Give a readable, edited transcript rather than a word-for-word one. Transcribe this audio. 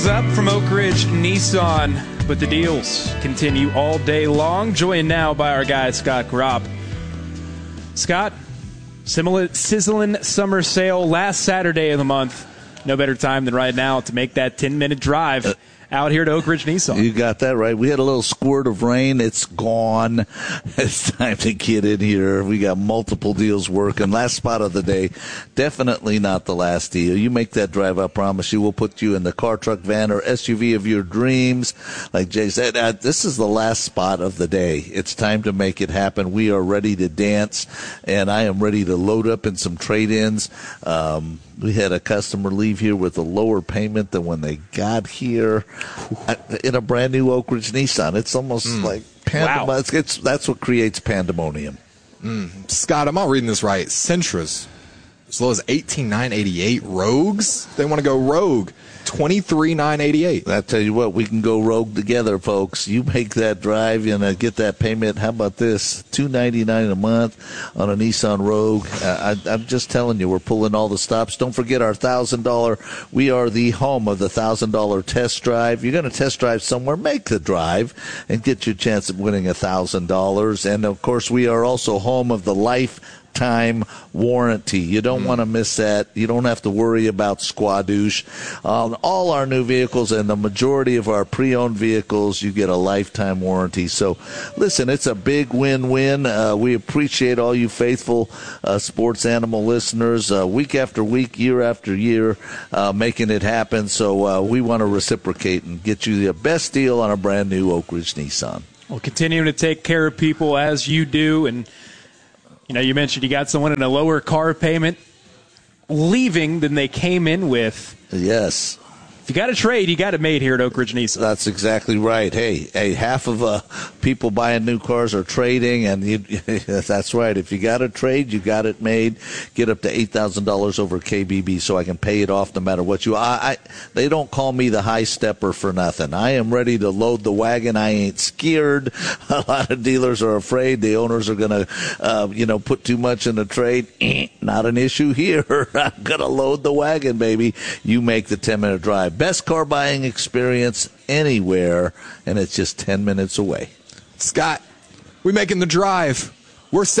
Up from Oak Ridge Nissan, but the deals continue all day long. Joined now by our guy, Scott Gropp. Scott, sizzling summer sale last Saturday of the month. No better time than right now to make that 10-minute drive out here to Oak Ridge Nissan. You got that right. We had a little squirt of rain. It's gone. It's time to get in here. We got multiple deals working. Last spot of the day. Definitely not the last deal. You make that drive, I promise you. We'll put you in the car, truck, van, or SUV of your dreams. Like Jay said, this is the last spot of the day. It's time to make it happen. We are ready to dance, and I am ready to load up in some trade-ins. We had a customer leave here with a lower payment than when they got here in a brand new Oak Ridge Nissan. It's almost like pandemonium. Wow. That's what creates pandemonium. Scott, am I reading this right? Sentras, as low as $18,988. Rogues, they want to go Rogue, $23,988. I tell you what, we can go Rogue together, folks. You make that drive and get that payment. How about this? $299 a month on a Nissan Rogue. I'm just telling you, we're pulling all the stops. Don't forget our $1,000. We are the home of the $1,000 test drive. You're going to test drive somewhere, make the drive and get your chance of winning $1,000. And of course, we are also home of the lifetime warranty. You don't want to miss that. You don't have to worry about squadouche. All our new vehicles and the majority of our pre-owned vehicles, you get a lifetime warranty. So, listen, it's a big win-win. We appreciate all you faithful sports animal listeners week after week, year after year, making it happen. So we want to reciprocate and get you the best deal on a brand new Oak Ridge Nissan. Well, continuing to take care of people as you do, and you mentioned you got someone in a lower car payment leaving than they came in with. Yes. If you got a trade, you got it made here at Oak Ridge Nissan. That's exactly right. Hey, half of people buying new cars are trading, and that's right. If you got a trade, you got it made. Get up to $8,000 over KBB so I can pay it off no matter what you. They don't call me the high stepper for nothing. I am ready to load the wagon. I ain't scared. A lot of dealers are afraid the owners are going to, put too much in the trade. Not an issue here. I'm going to load the wagon, baby. You make the 10-minute drive. Best car buying experience anywhere, and it's just 10 minutes away. Scott, we making the drive. We're